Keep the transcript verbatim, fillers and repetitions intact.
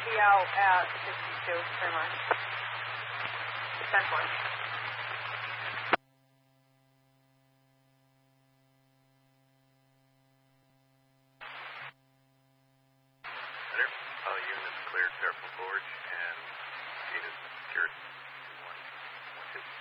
be out at sixty-two, pretty much. ten one.